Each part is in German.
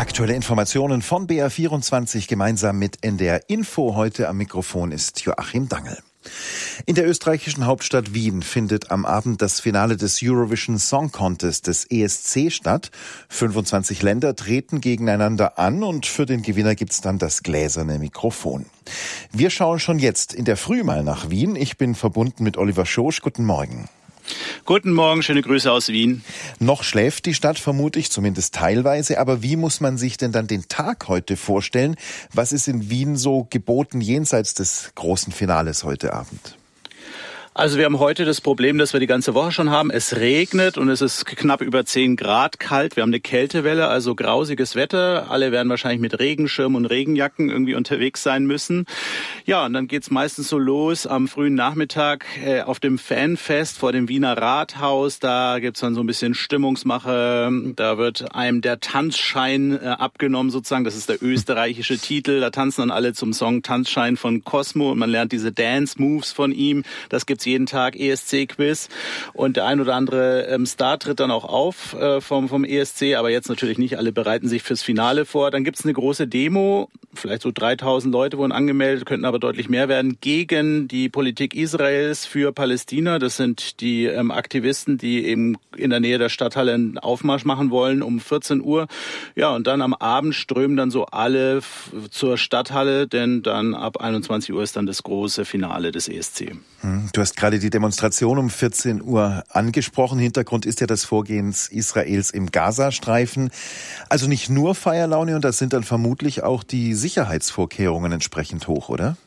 Aktuelle Informationen von BR24 gemeinsam mit NDR Info. Heute am Mikrofon ist Joachim Dangel. In der österreichischen Hauptstadt Wien findet am Abend das Finale des Eurovision Song Contest des ESC statt. 25 Länder treten gegeneinander an und für den Gewinner gibt's dann das gläserne Mikrofon. Wir schauen schon jetzt in der Früh mal nach Wien. Ich bin verbunden mit Oliver Schosch. Guten Morgen. Guten Morgen, schöne Grüße aus Wien. Noch schläft die Stadt vermutlich, zumindest teilweise. Aber wie muss man sich denn dann den Tag heute vorstellen? Was ist in Wien so geboten jenseits des großen Finales heute Abend? Also wir haben heute das Problem, das wir die ganze Woche schon haben. Es regnet und es ist knapp über 10 Grad kalt. Wir haben eine Kältewelle, also grausiges Wetter. Alle werden wahrscheinlich mit Regenschirm und Regenjacken irgendwie unterwegs sein müssen. Ja, und dann geht's meistens so los am frühen Nachmittag auf dem Fanfest vor dem Wiener Rathaus. Da gibt's dann so ein bisschen Stimmungsmache. Da wird einem der Tanzschein abgenommen sozusagen. Das ist der österreichische Titel. Da tanzen dann alle zum Song Tanzschein von Cosmo und man lernt diese Dance Moves von ihm. Das gibt's jeden Tag ESC-Quiz und der ein oder andere Star tritt dann auch auf vom ESC, aber jetzt natürlich nicht. Alle bereiten sich fürs Finale vor. Dann gibt's eine große Demo, vielleicht so 3000 Leute wurden angemeldet, könnten aber deutlich mehr werden, gegen die Politik Israels für Palästina. Das sind die Aktivisten, die eben in der Nähe der Stadthalle einen Aufmarsch machen wollen um 14 Uhr. Ja, und dann am Abend strömen dann so alle zur Stadthalle, denn dann ab 21 Uhr ist dann das große Finale des ESC. Du hast gerade die Demonstration um 14 Uhr angesprochen. Hintergrund ist ja das Vorgehen Israels im Gazastreifen. Also nicht nur Feierlaune, und das sind dann vermutlich auch die Sicherheitsvorkehrungen entsprechend hoch, oder?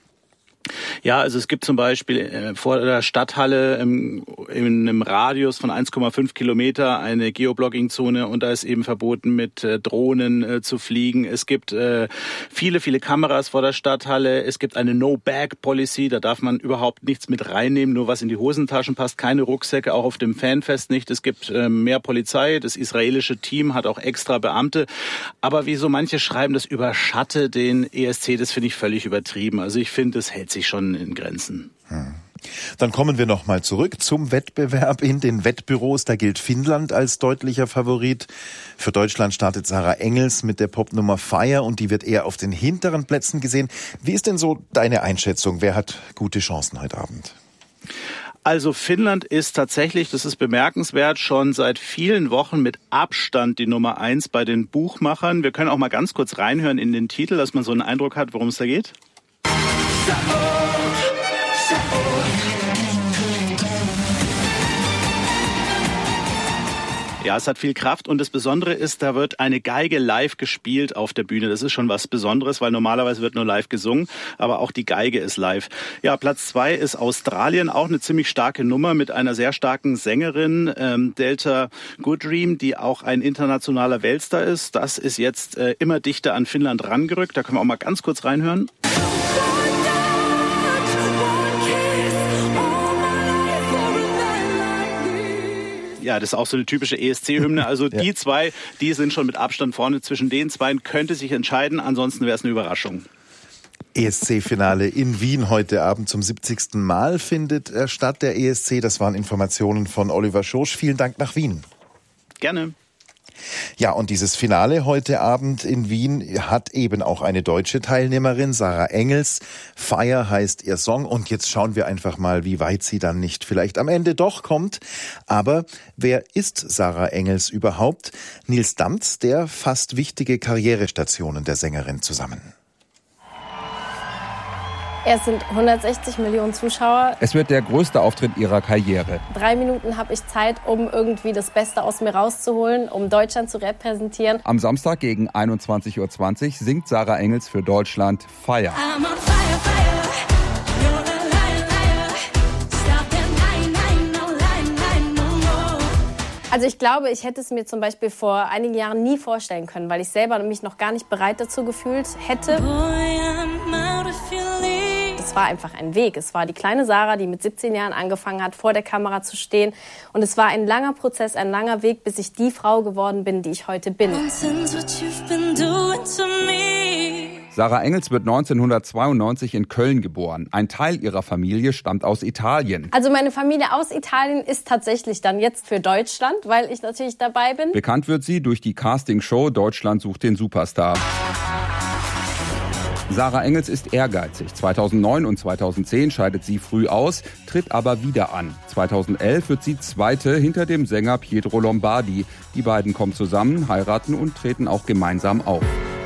Ja, also es gibt zum Beispiel vor der Stadthalle in einem Radius von 1,5 Kilometer eine Geoblocking-Zone und da ist eben verboten, mit Drohnen zu fliegen. Es gibt viele, viele Kameras vor der Stadthalle. Es gibt eine No-Bag-Policy, da darf man überhaupt nichts mit reinnehmen, nur was in die Hosentaschen passt. Keine Rucksäcke, auch auf dem Fanfest nicht. Es gibt mehr Polizei, das israelische Team hat auch extra Beamte. Aber wie so manche schreiben, das überschatte den ESC, das finde ich völlig übertrieben. Also ich finde, das hält sich schon in Grenzen. Dann kommen wir noch mal zurück zum Wettbewerb in den Wettbüros. Da gilt Finnland als deutlicher Favorit. Für Deutschland startet Sarah Engels mit der Popnummer Fire und die wird eher auf den hinteren Plätzen gesehen. Wie ist denn so deine Einschätzung? Wer hat gute Chancen heute Abend? Also Finnland ist tatsächlich, das ist bemerkenswert, schon seit vielen Wochen mit Abstand die Nummer 1 bei den Buchmachern. Wir können auch mal ganz kurz reinhören in den Titel, dass man so einen Eindruck hat, worum es da geht. Ja, es hat viel Kraft und das Besondere ist, da wird eine Geige live gespielt auf der Bühne. Das ist schon was Besonderes, weil normalerweise wird nur live gesungen, aber auch die Geige ist live. Ja, Platz 2 ist Australien, auch eine ziemlich starke Nummer mit einer sehr starken Sängerin, Delta Goodrem, die auch ein internationaler Weltstar ist. Das ist jetzt immer dichter an Finnland rangerückt. Da können wir auch mal ganz kurz reinhören. Ja, das ist auch so eine typische ESC-Hymne. Also die zwei, die sind schon mit Abstand vorne. Zwischen den zwei könnte sich entscheiden. Ansonsten wäre es eine Überraschung. ESC-Finale in Wien heute Abend zum 70. Mal findet statt, der ESC. Das waren Informationen von Oliver Schosch. Vielen Dank nach Wien. Gerne. Ja, und dieses Finale heute Abend in Wien hat eben auch eine deutsche Teilnehmerin, Sarah Engels. Fire heißt ihr Song und jetzt schauen wir einfach mal, wie weit sie dann nicht vielleicht am Ende doch kommt. Aber wer ist Sarah Engels überhaupt? Nils Damz, der fasst wichtige Karrierestationen der Sängerin zusammen. Es sind 160 Millionen Zuschauer. Es wird der größte Auftritt ihrer Karriere. 3 Minuten habe ich Zeit, um irgendwie das Beste aus mir rauszuholen, um Deutschland zu repräsentieren. Am Samstag gegen 21:20 Uhr singt Sarah Engels für Deutschland Fire. Also ich glaube, ich hätte es mir zum Beispiel vor einigen Jahren nie vorstellen können, weil ich selber mich noch gar nicht bereit dazu gefühlt hätte. Es war einfach ein Weg. Es war die kleine Sarah, die mit 17 Jahren angefangen hat, vor der Kamera zu stehen. Und es war ein langer Prozess, ein langer Weg, bis ich die Frau geworden bin, die ich heute bin. Sarah Engels wird 1992 in Köln geboren. Ein Teil ihrer Familie stammt aus Italien. Also meine Familie aus Italien ist tatsächlich dann jetzt für Deutschland, weil ich natürlich dabei bin. Bekannt wird sie durch die Castingshow Deutschland sucht den Superstar. Sarah Engels ist ehrgeizig. 2009 und 2010 scheidet sie früh aus, tritt aber wieder an. 2011 wird sie Zweite hinter dem Sänger Pietro Lombardi. Die beiden kommen zusammen, heiraten und treten auch gemeinsam auf.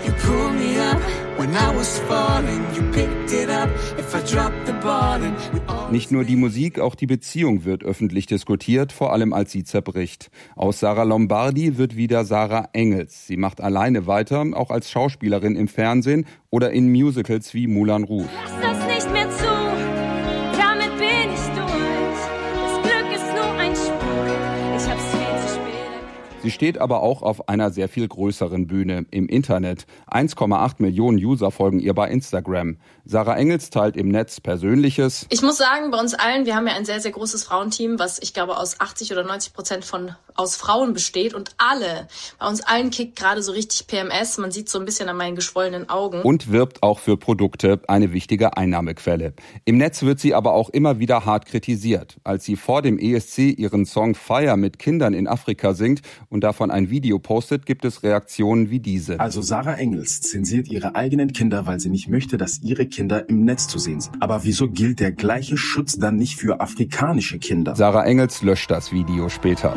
Nicht nur die Musik, auch die Beziehung wird öffentlich diskutiert, vor allem als sie zerbricht. Aus Sarah Lombardi wird wieder Sarah Engels. Sie macht alleine weiter, auch als Schauspielerin im Fernsehen oder in Musicals wie Moulin Rouge. Lass das nicht mehr zu, damit bin ich durch. Das Glück ist nur ein Spuk, ich hab's viel zu spät. Sie steht aber auch auf einer sehr viel größeren Bühne, im Internet. 1,8 Millionen User folgen ihr bei Instagram. Sarah Engels teilt im Netz Persönliches. Ich muss sagen, bei uns allen, wir haben ja ein sehr, sehr großes Frauenteam, was ich glaube aus 80 oder 90% aus Frauen besteht. Und bei uns allen kickt gerade so richtig PMS. Man sieht so ein bisschen an meinen geschwollenen Augen. Und wirbt auch für Produkte, eine wichtige Einnahmequelle. Im Netz wird sie aber auch immer wieder hart kritisiert. Als sie vor dem ESC ihren Song Fire mit Kindern in Afrika singt und davon ein Video postet, gibt es Reaktionen wie diese. Also Sarah Engels zensiert ihre eigenen Kinder, weil sie nicht möchte, dass ihre Kinder im Netz zu sehen sind. Aber wieso gilt der gleiche Schutz dann nicht für afrikanische Kinder? Sarah Engels löscht das Video später.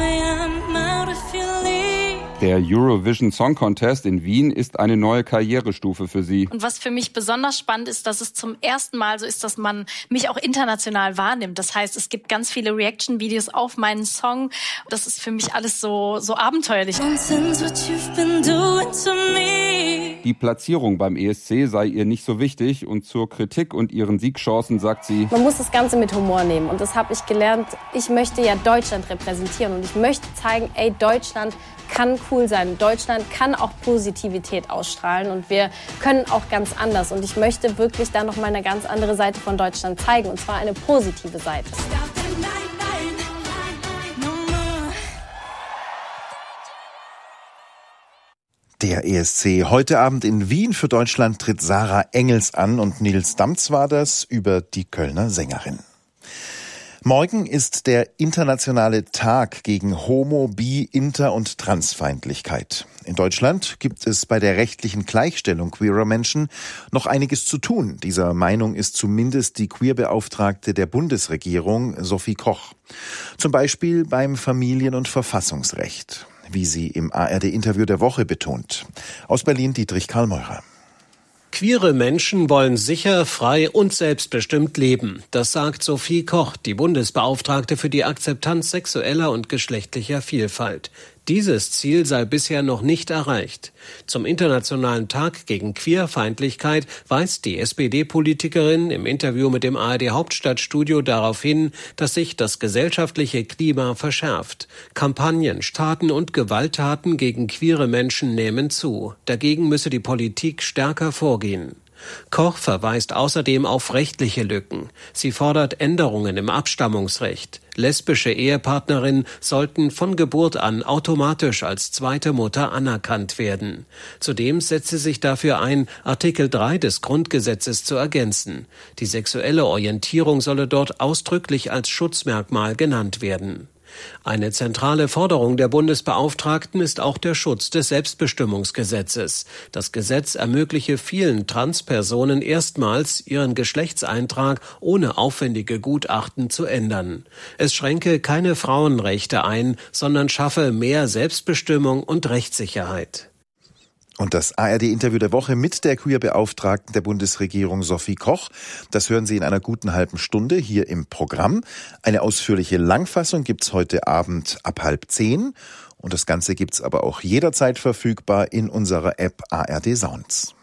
Der Eurovision Song Contest in Wien ist eine neue Karrierestufe für sie. Und was für mich besonders spannend ist, dass es zum ersten Mal so ist, dass man mich auch international wahrnimmt. Das heißt, es gibt ganz viele Reaction-Videos auf meinen Song. Das ist für mich alles so abenteuerlich. Die Platzierung beim ESC sei ihr nicht so wichtig und zur Kritik und ihren Siegchancen sagt sie: Man muss das Ganze mit Humor nehmen und das habe ich gelernt. Ich möchte ja Deutschland repräsentieren und ich möchte zeigen, ey, Deutschland kann cool sein. Deutschland kann auch Positivität ausstrahlen und wir können auch ganz anders. Und ich möchte wirklich da noch mal eine ganz andere Seite von Deutschland zeigen, und zwar eine positive Seite. Der ESC. Heute Abend in Wien für Deutschland tritt Sarah Engels an und Nils Damz war das über die Kölner Sängerin. Morgen ist der internationale Tag gegen Homo-, Bi-, Inter- und Transfeindlichkeit. In Deutschland gibt es bei der rechtlichen Gleichstellung queerer Menschen noch einiges zu tun. Dieser Meinung ist zumindest die Queerbeauftragte der Bundesregierung, Sophie Koch. Zum Beispiel beim Familien- und Verfassungsrecht, wie sie im ARD-Interview der Woche betont. Aus Berlin Dietrich Karl Meurer. Queere Menschen wollen sicher, frei und selbstbestimmt leben. Das sagt Sophie Koch, die Bundesbeauftragte für die Akzeptanz sexueller und geschlechtlicher Vielfalt. Dieses Ziel sei bisher noch nicht erreicht. Zum Internationalen Tag gegen Queerfeindlichkeit weist die SPD-Politikerin im Interview mit dem ARD-Hauptstadtstudio darauf hin, dass sich das gesellschaftliche Klima verschärft. Kampagnen, Taten und Gewalttaten gegen queere Menschen nehmen zu. Dagegen müsse die Politik stärker vorgehen. Koch verweist außerdem auf rechtliche Lücken. Sie fordert Änderungen im Abstammungsrecht. Lesbische Ehepartnerinnen sollten von Geburt an automatisch als zweite Mutter anerkannt werden. Zudem setzt sie sich dafür ein, Artikel 3 des Grundgesetzes zu ergänzen. Die sexuelle Orientierung solle dort ausdrücklich als Schutzmerkmal genannt werden. Eine zentrale Forderung der Bundesbeauftragten ist auch der Schutz des Selbstbestimmungsgesetzes. Das Gesetz ermögliche vielen Transpersonen erstmals, ihren Geschlechtseintrag ohne aufwendige Gutachten zu ändern. Es schränke keine Frauenrechte ein, sondern schaffe mehr Selbstbestimmung und Rechtssicherheit. Und das ARD-Interview der Woche mit der Queer-Beauftragten der Bundesregierung Sophie Koch, das hören Sie in einer guten halben Stunde hier im Programm. Eine ausführliche Langfassung gibt's heute Abend ab 9:30. Und das Ganze gibt's aber auch jederzeit verfügbar in unserer App ARD Sounds.